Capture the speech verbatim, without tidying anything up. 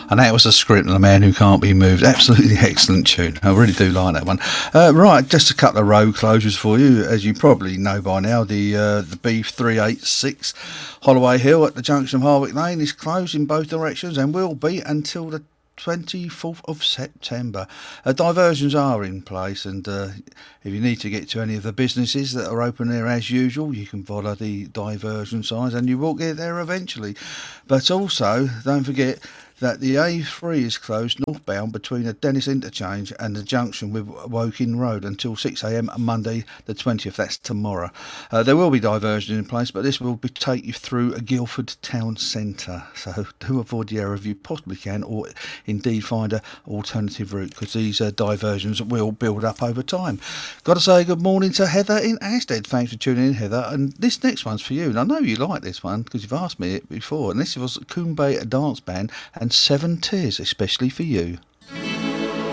And that was a script and a man who can't be moved. Absolutely excellent tune. I really do like that one. Uh, right, just a couple of road closures for you. As you probably know by now, the uh, the B three eighty-six Holloway Hill at the junction of Harwick Lane is closed in both directions and will be until the twenty-fourth of September. Uh, diversions are in place, and uh, if you need to get to any of the businesses that are open there as usual, you can follow the diversion signs and you will get there eventually. But also, don't forget that the A three is closed northbound between the Dennis Interchange and the junction with Woking Road until six a m Monday the twentieth, that's tomorrow. Uh, there will be diversion in place, but this will be, take you through Guildford Town Centre, so do avoid the error if you possibly can, or indeed find an alternative route, because these uh, diversions will build up over time. Got to say good morning to Heather in Ashtead. Thanks for tuning in, Heather. And this next one's for you, and I know you like this one because you've asked me it before, and this was Kumbay Dance Band and Seven Tears, especially for you.